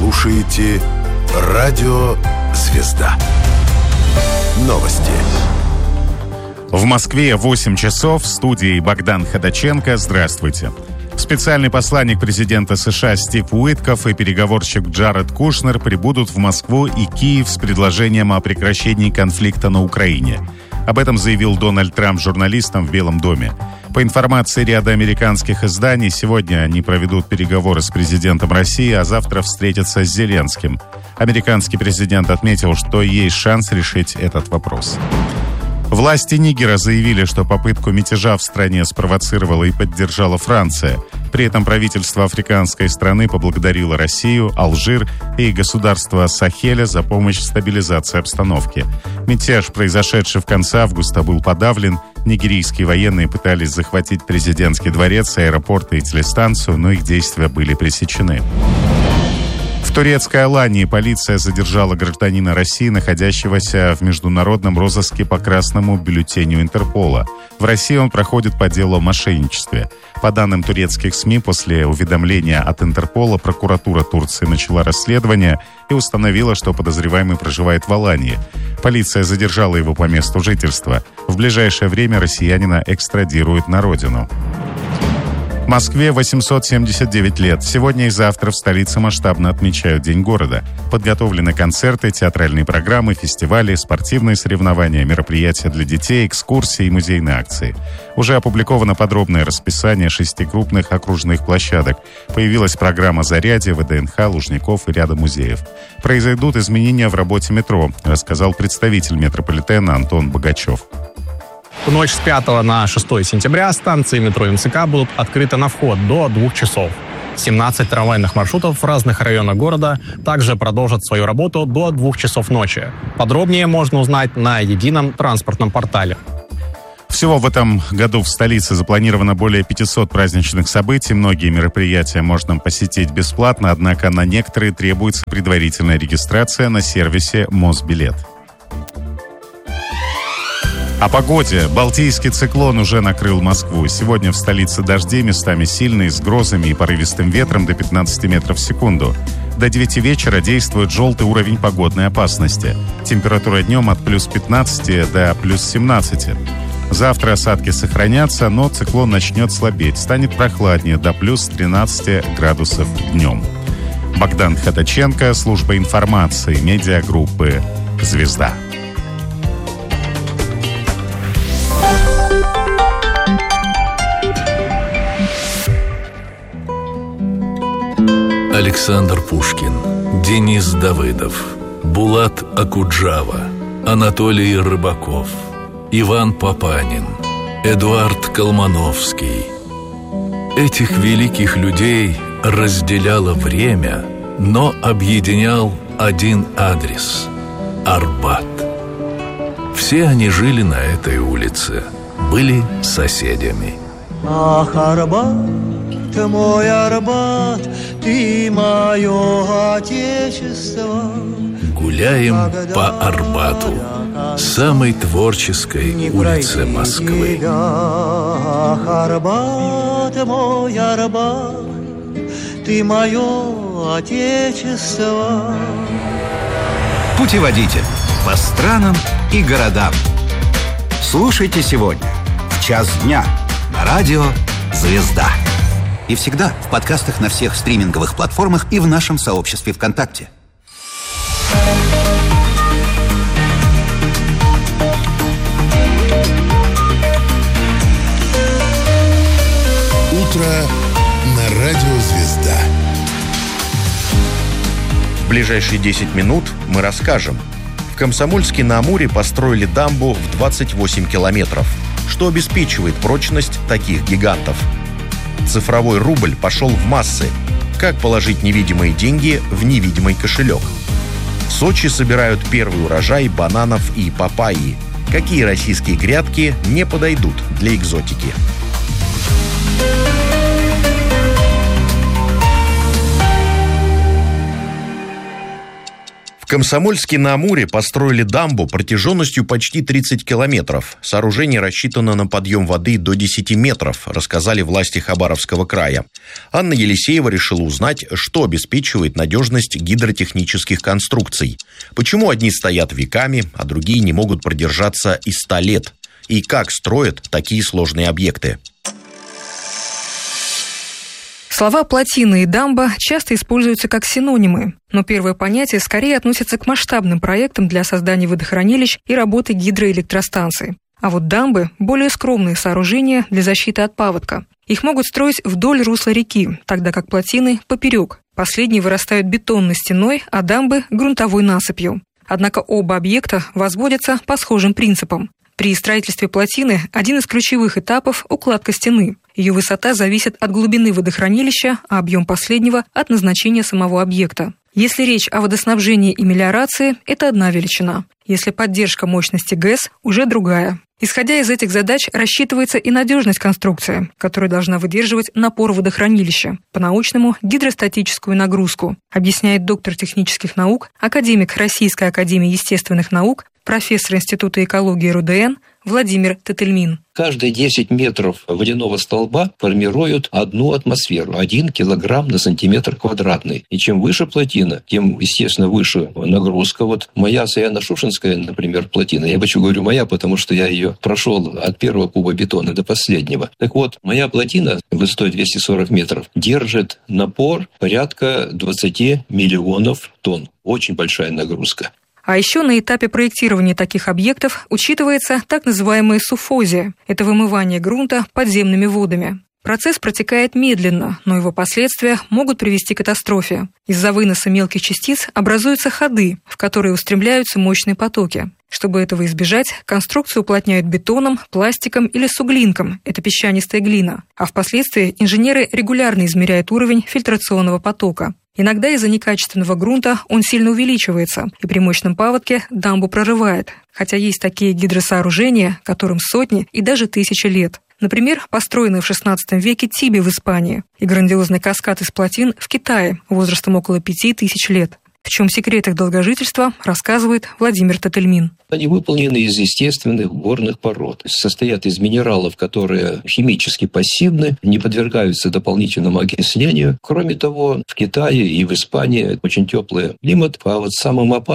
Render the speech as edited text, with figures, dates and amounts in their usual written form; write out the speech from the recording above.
слушаете Радио Звезда. Новости. В Москве 8 часов. В студии Богдан Ходаченко. Здравствуйте. Специальный посланник президента США Стив Уитков и переговорщик Джаред Кушнер прибудут в Москву и Киев с предложением о прекращении конфликта на Украине. Об этом заявил Дональд Трамп журналистам в Белом доме. По информации ряда американских изданий, сегодня они проведут переговоры с президентом России, а завтра встретятся с Зеленским. Американский президент отметил, что есть шанс решить этот вопрос. Власти Нигера заявили, что попытку мятежа в стране спровоцировала и поддержала Франция. При этом правительство африканской страны поблагодарило Россию, Алжир и государство Сахеля за помощь в стабилизации обстановки. Мятеж, произошедший в конце августа, был подавлен. Нигерийские военные пытались захватить президентский дворец, аэропорты и телестанцию, но их действия были пресечены. В турецкой Алании полиция задержала гражданина России, находящегося в международном розыске по красному бюллетеню Интерпола. В России он проходит по делу о мошенничестве. По данным турецких СМИ, после уведомления от Интерпола прокуратура Турции начала расследование и установила, что подозреваемый проживает в Алании. Полиция задержала его по месту жительства. В ближайшее время россиянина экстрадируют на родину. Москве 879 лет. Сегодня и завтра в столице масштабно отмечают День города. Подготовлены концерты, театральные программы, фестивали, спортивные соревнования, мероприятия для детей, экскурсии и музейные акции. Уже опубликовано подробное расписание 6 крупных окружных площадок. Появилась программа «Зарядье», ВДНХ, Лужников и ряда музеев. Произойдут изменения в работе метро, рассказал представитель метрополитена Антон Богачев. В ночь с 5 на 6 сентября станции метро МЦК будут открыты на вход до 2 часов. 17 трамвайных маршрутов в разных районах города также продолжат свою работу до 2 часов ночи. Подробнее можно узнать на едином транспортном портале. Всего в этом году в столице запланировано более 500 праздничных событий. Многие мероприятия можно посетить бесплатно, однако на некоторые требуется предварительная регистрация на сервисе Мосбилет. О погоде. Балтийский циклон уже накрыл Москву. Сегодня в столице дожди, местами сильные, с грозами и порывистым ветром до 15 метров в секунду. До 9 вечера действует желтый уровень погодной опасности. Температура днем от плюс 15 до плюс 17. Завтра осадки сохранятся, но циклон начнет слабеть. Станет прохладнее до плюс 13 градусов днем. Богдан Ходаченко, служба информации, медиагруппы «Звезда». Александр Пушкин, Денис Давыдов, Булат Акуджава, Анатолий Рыбаков, Иван Папанин, Эдуард Колмановский. Этих великих людей разделяло время, но объединял один адрес – Арбат. Все они жили на этой улице, были соседями. Ах, Арбат, мой Арбат, ты мое отечество. Гуляем по Арбату, самой творческой улице Москвы. Ах, Арбат, мой Арбат, ты мое отечество. Путеводитель по странам и городам. Слушайте сегодня в час дня на радио «Звезда». И всегда в подкастах на всех стриминговых платформах и в нашем сообществе ВКонтакте. Утро на Радио Звезда. В ближайшие 10 минут мы расскажем. В Комсомольске-на-Амуре построили дамбу в 28 километров, что обеспечивает прочность таких гигантов. Цифровой рубль пошел в массы. Как положить невидимые деньги в невидимый кошелек? В Сочи собирают первый урожай бананов и папайи. Какие российские грядки не подойдут для экзотики? В Комсомольске-на-Амуре построили дамбу протяженностью почти 30 километров. Сооружение рассчитано на подъем воды до 10 метров, рассказали власти Хабаровского края. Анна Елисеева решила узнать, что обеспечивает надежность гидротехнических конструкций. Почему одни стоят веками, а другие не могут продержаться и 100 лет. И как строят такие сложные объекты. Слова «плотина» и «дамба» часто используются как синонимы, но первое понятие скорее относится к масштабным проектам для создания водохранилищ и работы гидроэлектростанций. А вот дамбы – более скромные сооружения для защиты от паводка. Их могут строить вдоль русла реки, тогда как плотины – поперек. Последние вырастают бетонной стеной, а дамбы – грунтовой насыпью. Однако оба объекта возводятся по схожим принципам. При строительстве плотины один из ключевых этапов – укладка стены. Ее высота зависит от глубины водохранилища, а объем последнего – от назначения самого объекта. Если речь о водоснабжении и мелиорации – это одна величина. Если поддержка мощности ГЭС – уже другая. Исходя из этих задач, рассчитывается и надежность конструкции, которая должна выдерживать напор водохранилища, по-научному – гидростатическую нагрузку, объясняет доктор технических наук, академик Российской академии естественных наук, профессор Института экологии РУДН Владимир Тетельмин. Каждые 10 метров водяного столба формируют 1 атмосферу, 1 килограмм на сантиметр квадратный. И чем выше плотина, тем, естественно, выше нагрузка. Вот моя Саяно-Шушенская, например, плотина, я почему говорю моя, потому что я ее прошел от первого куба бетона до последнего. Так вот, моя плотина высотой 240 метров держит напор порядка 20 миллионов тонн. Очень большая нагрузка. А еще на этапе проектирования таких объектов учитывается так называемая суффозия – это вымывание грунта подземными водами. Процесс протекает медленно, но его последствия могут привести к катастрофе. Из-за выноса мелких частиц образуются ходы, в которые устремляются мощные потоки. Чтобы этого избежать, конструкцию уплотняют бетоном, пластиком или суглинком – это песчанистая глина. А впоследствии инженеры регулярно измеряют уровень фильтрационного потока. Иногда из-за некачественного грунта он сильно увеличивается, и при мощном паводке дамбу прорывает. Хотя есть такие гидросооружения, которым сотни и даже тысячи лет. Например, построенный в XVI веке Тиби в Испании и грандиозный каскад из плотин в Китае возрастом около 5000 лет. В чем секрет их долгожительства, рассказывает Владимир Тетельмин. Они выполнены из естественных горных пород. Состоят из минералов, которые химически пассивны, не подвергаются дополнительному окислению. Кроме того, в Китае и в Испании очень теплый климат, а вот самым опасным